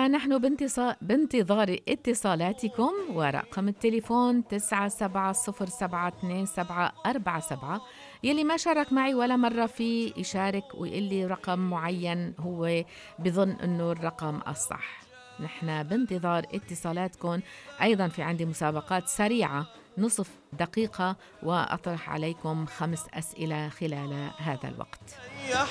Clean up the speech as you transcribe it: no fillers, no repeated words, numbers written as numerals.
ونحن بانتظار اتصالاتكم، ورقم التليفون 97072747. يلي ما شارك معي ولا مرة فيه يشارك ويقول لي رقم معين هو بظن أنه الرقم الصح. نحن بانتظار اتصالاتكم. أيضا في عندي مسابقات سريعة نصف دقيقة، وأطرح عليكم 5 أسئلة خلال هذا الوقت.